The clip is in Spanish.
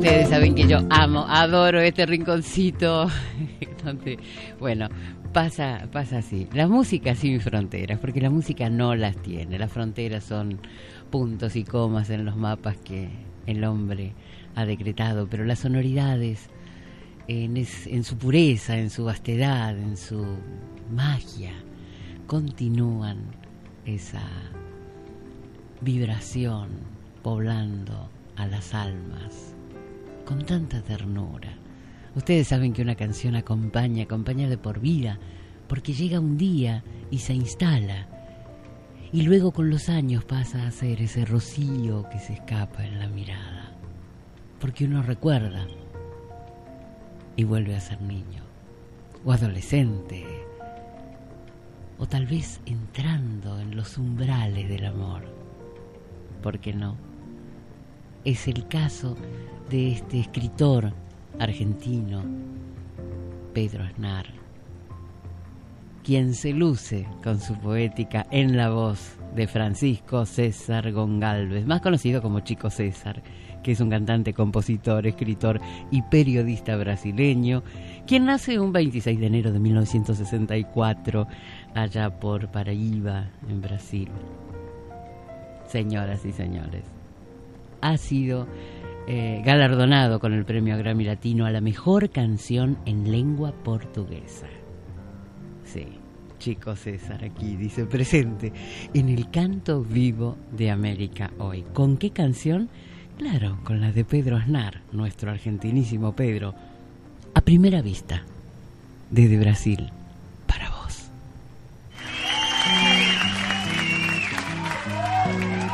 Ustedes saben que yo adoro este rinconcito donde, bueno, pasa así. La música sin fronteras, porque la música no las tiene. Las fronteras son puntos y comas en los mapas que el hombre ha decretado, pero las sonoridades, en su pureza, en su vastedad, en su magia, continúan esa vibración poblando a las almas con tanta ternura. Ustedes saben que una canción acompaña de por vida, porque llega un día y se instala, y luego con los años pasa a ser ese rocío que se escapa en la mirada, porque uno recuerda y vuelve a ser niño, o adolescente, o tal vez entrando en los umbrales del amor. ¿Por qué no? Es el caso de este escritor argentino, Pedro Aznar, quien se luce con su poética en la voz de Francisco César Gonçalves, más conocido como Chico César, que es un cantante, compositor, escritor y periodista brasileño, quien nace un 26 de enero de 1964 allá por Paraíba, en Brasil. Señoras y señores, ha sido galardonado con el premio Grammy Latino a la mejor canción en lengua portuguesa. Sí, Chico César aquí dice presente en el canto vivo de América Hoy. ¿Con qué canción? Claro, con la de Pedro Aznar, nuestro argentinísimo Pedro. A primera vista, desde Brasil.